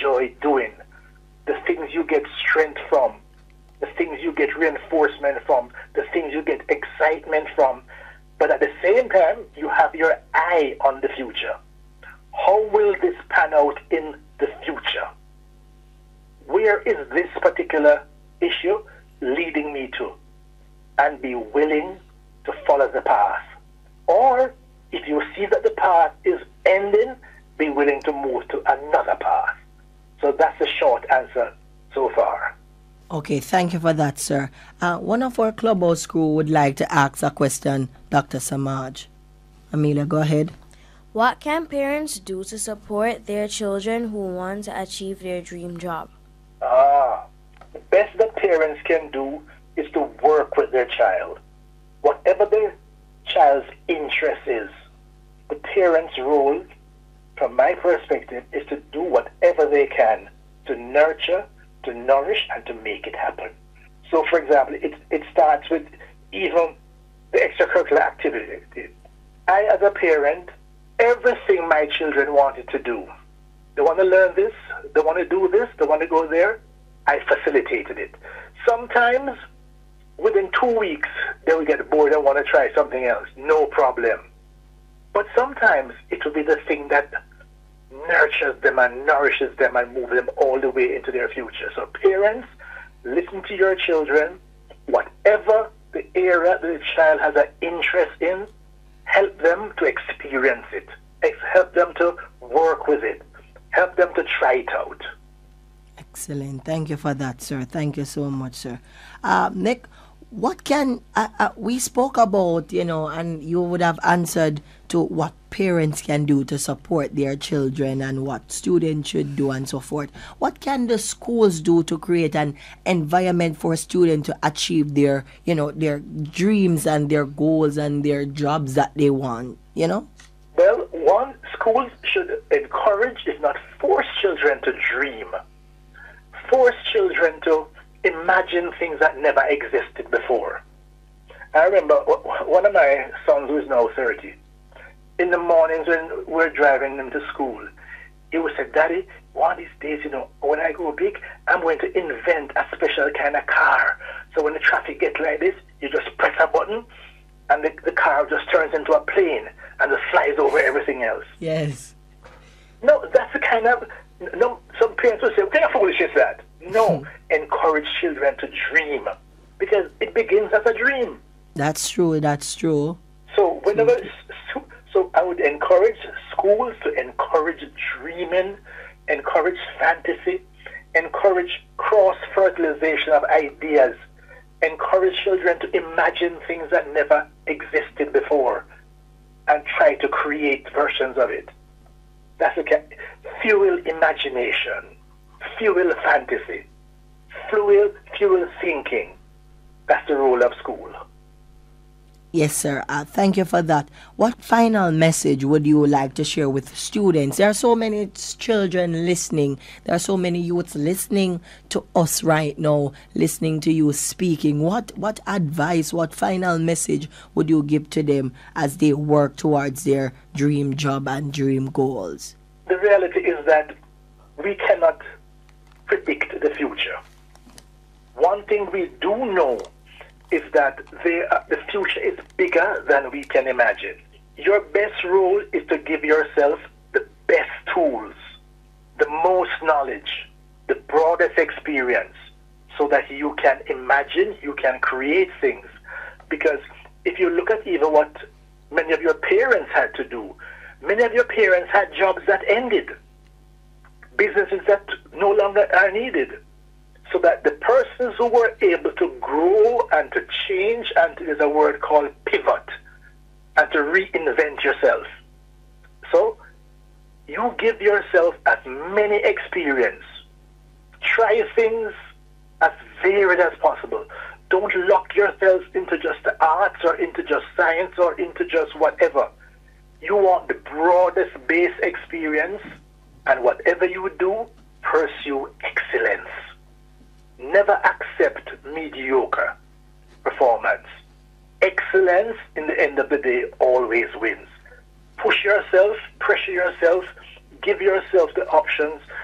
enjoy doing, the things you get strength from, the things you get reinforcement from, the things you get excitement from. But at the same time, you have your eye on the future. How will this pan out in the future? Where is this particular issue leading me to? And be willing to follow the path. Or if you see that the path is ending, be willing to move to another path. So that's the short answer so far. Okay, thank you for that, sir. One of our clubhouse crew would like to ask a question, Dr. Samaj. Amelia, go ahead. What can parents do to support their children who want to achieve their dream job? The best that parents can do is to work with their child. Whatever their child's interest is, the parent's role, from my perspective, is to do whatever they can to nurture, to nourish, and to make it happen. So, for example, it starts with even the extracurricular activity. I, as a parent, everything my children wanted to do, they want to learn this, they want to do this, they want to go there, I facilitated it. Sometimes, within 2 weeks, they will get bored and want to try something else. No problem. But sometimes it will be the thing that nurtures them and nourishes them and moves them all the way into their future. So parents, listen to your children. Whatever the area the child has an interest in, help them to experience it. Help them to work with it. Help them to try it out. Excellent. Thank you for that, sir. Thank you so much, sir. Nick, what can we spoke about, and you would have answered to what parents can do to support their children and what students should do and so forth. What can the schools do to create an environment for students to achieve their dreams and their goals and their jobs that they want, Well, one, schools should encourage, if not force children to dream. Force children to imagine things that never existed before. I remember one of my sons, who is now 30, in the mornings when we're driving him to school, he would say, Daddy, one of these days, when I go big, I'm going to invent a special kind of car. So when the traffic gets like this, you just press a button and the car just turns into a plane and just flies over everything else. Yes. No, that's the kind of... No, some parents will say, what kind of foolish is that? No, encourage children to dream because it begins as a dream. That's true. So so I would encourage schools to encourage dreaming, encourage fantasy, encourage cross-fertilization of ideas, encourage children to imagine things that never existed before and try to create versions of it. That's fuel imagination, fuel fantasy, fuel thinking. That's the role of school. Yes, sir. Thank you for that. What final message would you like to share with students? There are so many children listening. There are so many youths listening to us right now, listening to you speaking. What advice, what final message would you give to them as they work towards their dream job and dream goals? The reality is that we cannot predict the future. One thing we do know is that the future is bigger than we can imagine. Your best role is to give yourself the best tools, the most knowledge, the broadest experience, so that you can imagine, you can create things. Because if you look at even what many of your parents had to do, many of your parents had jobs that ended, businesses that no longer are needed. So that the persons who were able to grow and to change, and there's a word called pivot, and to reinvent yourself. So you give yourself as many experience. Try things as varied as possible. Don't lock yourselves into just the arts or into just science or into just whatever. You want the broadest base experience, and whatever you do, pursue excellence. Never accept mediocre performance. Excellence, in the end of the day, always wins. Push yourself, pressure yourself, give yourself the options